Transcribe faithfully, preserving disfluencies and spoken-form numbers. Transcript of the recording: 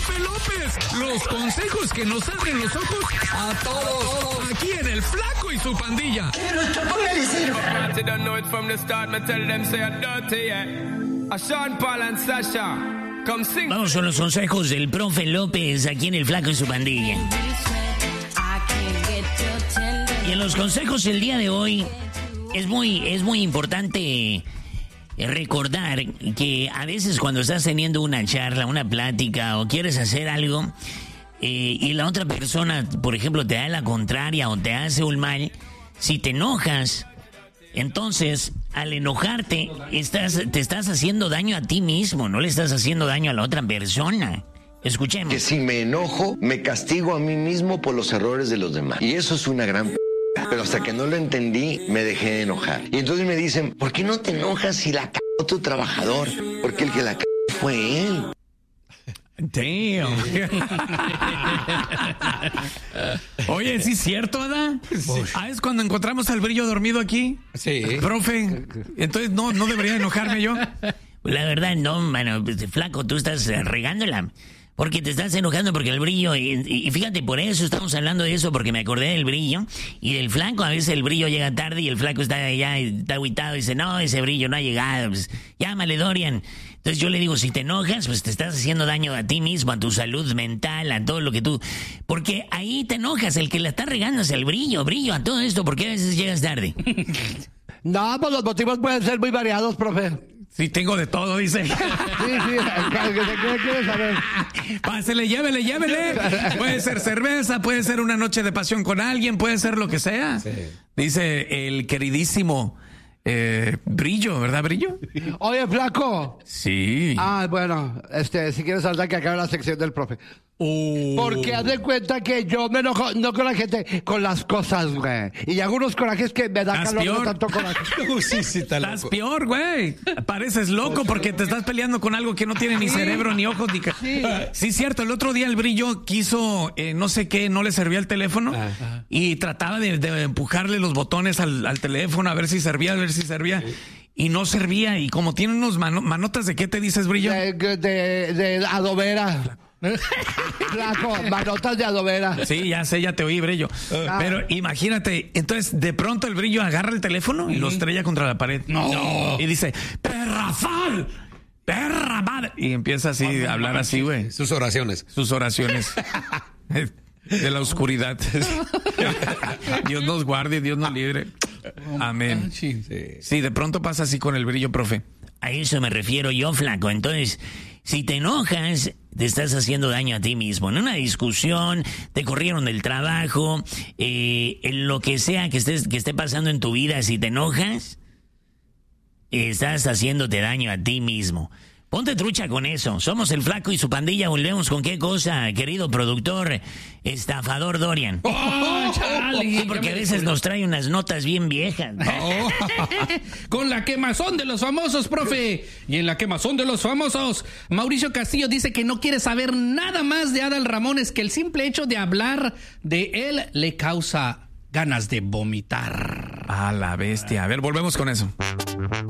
profe López. Los consejos que nos abren los ojos a todos. Aquí en El Flaco y su pandilla. Vamos con los consejos del profe López aquí en El Flaco y su pandilla. Y en los consejos el día de hoy es muy, es muy importante recordar que a veces cuando estás teniendo una charla, una plática o quieres hacer algo eh, y la otra persona, por ejemplo, te da la contraria o te hace un mal, si te enojas, entonces al enojarte estás, te estás haciendo daño a ti mismo, no le estás haciendo daño a la otra persona. Escuchemos. Que si me enojo, me castigo a mí mismo por los errores de los demás. Y eso es una gran p***. Pero hasta que no lo entendí, me dejé de enojar. Y entonces me dicen, ¿por qué no te enojas si la cagó tu trabajador? Porque el que la cagó fue él. Damn. Oye, ¿sí es cierto, Ada? Sí. Ah, es cuando encontramos al Brillo dormido aquí. Sí. Profe, entonces no, no debería enojarme yo. La verdad, no, mano, Flaco, tú estás regándola. Porque te estás enojando porque el Brillo, y, y fíjate, por eso estamos hablando de eso, porque me acordé del Brillo y del Flaco. A veces el Brillo llega tarde y el Flaco está allá, está agüitado y dice, no, ese Brillo no ha llegado, pues llámale, Dorian. Entonces yo le digo, si te enojas, pues te estás haciendo daño a ti mismo, a tu salud mental, a todo lo que tú... Porque ahí te enojas, el que la está regando es el Brillo, Brillo, a todo esto, ¿por qué a veces llegas tarde? No, pues los motivos pueden ser muy variados, profe. Sí, tengo de todo, dice. Sí, sí, ¿qué quieres saber? Pásele, llévele, llévele. Puede ser cerveza, puede ser una noche de pasión con alguien, puede ser lo que sea. Sí. Dice el queridísimo eh, Brillo, ¿verdad, Brillo? Oye, Flaco. Sí. Ah, bueno, este, si quieres saltar que acabe la sección del profe. Uh. Porque haz de cuenta que yo me enojo, no con la gente, con las cosas, güey. Y algunos corajes que me da calor, no tanto coraje. Uh, sí, sí, está estás loco. Peor, güey. Pareces loco porque te estás peleando con algo que no tiene ni sí. cerebro, ni ojos, ni... Ca- sí. sí, cierto. El otro día el Brillo quiso, eh, no sé qué, no le servía el teléfono. Ajá. Y trataba de, de empujarle los botones al, al teléfono a ver si servía, a ver si servía. Sí. Y no servía. Y como tiene unos mano- manotas, ¿de qué te dices, Brillo? De, de, de adobera. Flaco, manotas de adobera. Sí, ya sé, ya te oí, Brillo. Ah. Pero imagínate, entonces de pronto el Brillo agarra el teléfono y lo estrella contra la pared. No. no. Y dice, ¡perrafal! ¡Perra madre! Y empieza así oh, a hablar no, así, güey. Sus oraciones. Sus oraciones. De la oscuridad. Dios nos guarde, Dios nos libre. Amén. Sí, de pronto pasa así con el Brillo, profe. A eso me refiero yo, Flaco. Entonces, si te enojas, te estás haciendo daño a ti mismo. En una discusión, te corrieron del trabajo, eh, en lo que sea que, estés, que esté pasando en tu vida, si te enojas, estás haciéndote daño a ti mismo. Ponte trucha con eso. Somos el Flaco y su pandilla. Volvemos con qué cosa, querido productor, estafador Dorian. Oh, Charlie, sí, porque a veces nos trae unas notas bien viejas. Oh, con la quemazón de los famosos, profe. Y en la quemazón de los famosos, Mauricio Castillo dice que no quiere saber nada más de Adal Ramones, que el simple hecho de hablar de él le causa ganas de vomitar. A la bestia. A ver, volvemos con eso.